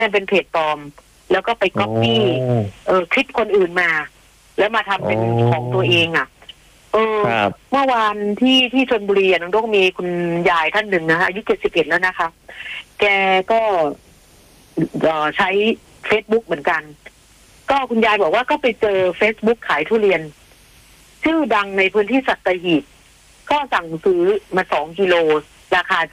เป็นเพจปลอมแล้วก็ไปก๊อปปี้คลิปคนอื่นมาแล้วมาทำเป็นของตัวเองอ่ะเมื่อวานที่ชลบุรีน้องต้องมีคุณยายท่านหนึ่งนะคะอายุ71แล้วนะคะแกก็ใช้ Facebook เหมือนกันก็คุณยายบอกว่าก็ไปเจอ Facebook ขายทุเรียนชื่อดังในพื้นที่สัตหีบก็สั่งซื้อมา2 กิโลราคา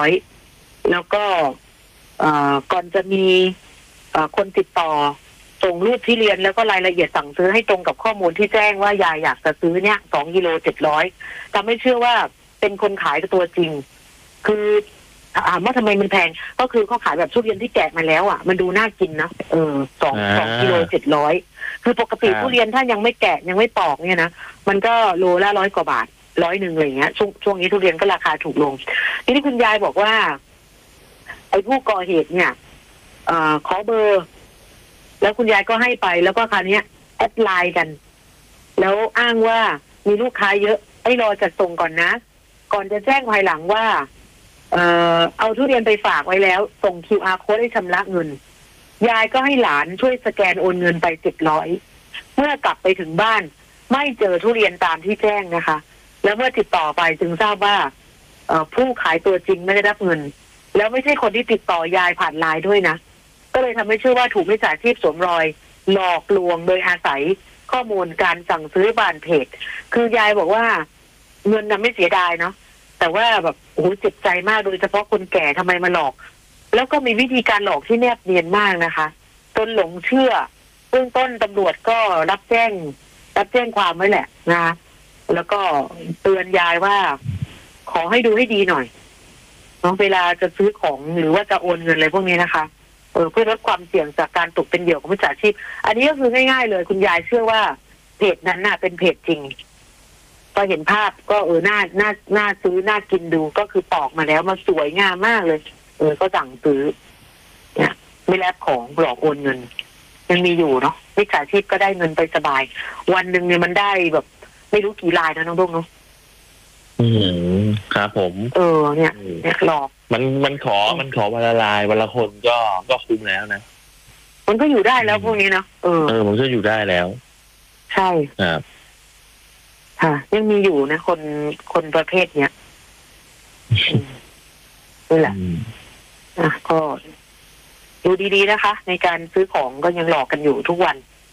700แล้วก็ก่อนจะมีคนติดต่อส่งรูปที่เรียนแล้วก็รายละเอียดสั่งซื้อให้ตรงกับข้อมูลที่แจ้งว่ายายอยากจะซื้อเนี่ย2 กิโล700ทำให้เชื่อว่าเป็นคนขายตัวจริงคือถามว่าทำไมมันแพงก็คือเขาขายแบบทุเรียนที่แกะมาแล้วอ่ะมันดูน่ากินนะ2 กิโล700คือปกติทุเรียนถ้ายังไม่แกะยังไม่ปอกเนี่ยนะมันก็โลละ100 กว่าบาท100อะไรอย่างเงี้ยช่วงนี้ทุเรียนก็ราคาถูกลงทีนี้คุณยายบอกว่าไอ้ผู้ก่อเหตุเนี่ยขอเบอร์แล้วคุณยายก็ให้ไปแล้วก็คราวนี้แอดไลน์กันแล้วอ้างว่ามีลูกค้าเยอะให้รอจัดส่งก่อนนะก่อนจะแจ้งภายหลังว่าเอาทุเรียนไปฝากไว้แล้วส่ง QR code ให้ชำระเงินยายก็ให้หลานช่วยสแกนโอนเงินไป700เมื่อกลับไปถึงบ้านไม่เจอทุเรียนตามที่แจ้งนะคะแล้วเมื่อติดต่อไปจึงทราบว่าผู้ขายตัวจริงไม่ได้รับเงินแล้วไม่ใช่คนที่ติดต่อยายผ่านไลน์ด้วยนะก็เลยทำให้เชื่อว่าถูกมิจฉาชีพสวมรอยหลอกลวงโดยอาศัยข้อมูลการสั่งซื้อบานเพจคือยายบอกว่าเงินน่ะไม่เสียดายเนาะแต่ว่าแบบโอ้โหเจ็บใจมากโดยเฉพาะคนแก่ทำไมมาหลอกแล้วก็มีวิธีการหลอกที่แนบเนียนมากนะคะจนหลงเชื่อเบื้องต้นตำรวจก็รับแจ้งความไว้แหละนะคะแล้วก็เตือนยายว่าขอให้ดูให้ดีหน่อยเนาะเวลาจะซื้อของหรือว่าจะโอนเงินอะไรพวกนี้นะคะเพื่อลดความเสี่ยงจากการตกเป็นเหยื่อของมิจฉาชีพอันนี้ก็คือง่ายๆเลยคุณยายเชื่อว่าเพจนั้นน่ะเป็นเพจจริงพอเห็นภาพก็น่าซื้อน่ากินดูก็คือปอกมาแล้วมาสวยงามมากเลยก็สั่งซื้อเนี่ยไม่แลกของหลอกโอนเงินยังมีอยู่เนาะมิจฉาชีพก็ได้เงินไปสบายวันหนึ่งเนี่ยมันได้แบบไม่รู้กี่รายนะน้องดงเนาะครับผมเนี่ยหลอกมันขอวันละลายวันละคนก็คุ้มแล้วนะมันก็อยู่ได้แล้วพวกนี้เนาะมันก็อยู่ได้แล้วใช่ครับค่ะยังมีอยู่นะคนประเภทเนี้ยนี่แหละก็ดูดีๆนะคะในการซื้อของก็ยังหลอกกันอยู่ทุกวัน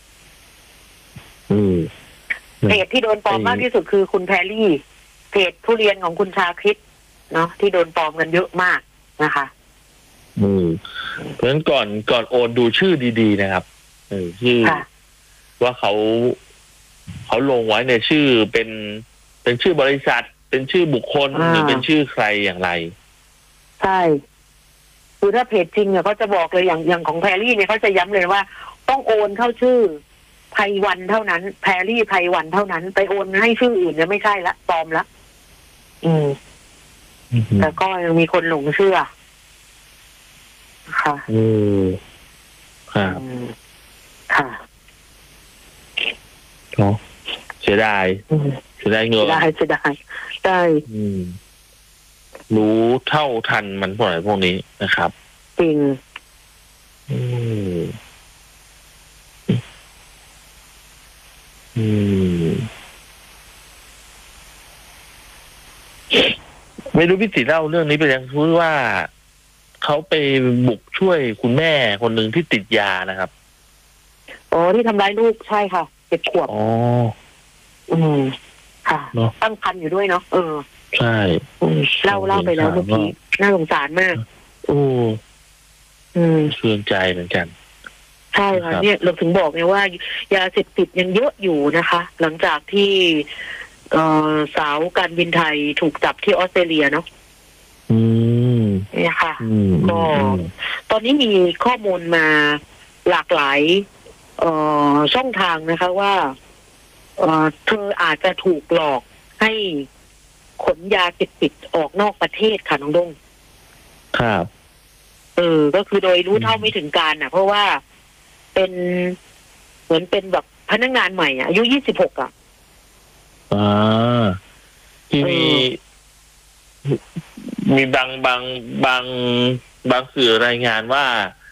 เพจที่โดนปลอมมากที่สุดคือคุณแพรรี่เพจทุเรียนของคุณชาคริตเนาะที่โดนปลอมกันเยอะมากนะคะเพราะฉะนั้นก่อนโอนดูชื่อดีๆนะครับชื่อว่าเขาลงไว้ในชื่อเป็นชื่อบริษัทเป็นชื่อบุคคลหรือเป็นชื่อใครอย่างไรใช่คือถ้าเพจจริงเนี่ยเขาจะบอกเลยอย่างของแพรรี่เนี่ยเขาจะย้ำเลยว่าต้องโอนเข้าชื่อไพวันเท่านั้นแพรรี่ไพวันเท่านั้นไปโอนให้ชื่ออื่นเนี่ยไม่ใช่ละปลอมละแต่ก็ยังมีคนหลงเชื่อค่ะครับค่ะเนาะเสียดายเงินเสียดายใช่รู้เท่าทันมันพวกนี้นะครับจริงไม่รู้พี่ติเล่าเรื่องนี้ไปยังพูดว่าเขาไปบุกช่วยคุณแม่คนหนึ่งที่ติดยานะครับที่ทำร้ายลูกใช่ค่ะ7 ขวบค่ะตั้งครรภ์อยู่ด้วยเนาะใช่เล่าไปแล้วเมื่อกี้น่าสงสารมากเชื่อใจเหมือนกันใช่ค่ะเนี่ยเราถึงบอกไงว่ายาเสพติดยังเยอะอยู่นะคะ หลังจากที่สาวการบินไทยถูกจับที่ออสเตรเลียเนาะเนี่ยค่ะก็ตอนนี้มีข้อมูลมาหลากหลายช่องทางนะคะว่าเธออาจจะถูกหลอกให้ขนยาเสพติดออกนอกประเทศค่ะน้องดงครับก็คือโดยรู้เท่าไม่ถึงการเพราะว่าเป็นเหมือนเป็นแบบพนักงานใหม่อายุ26 ที่มีบางสื่อรายงานว่า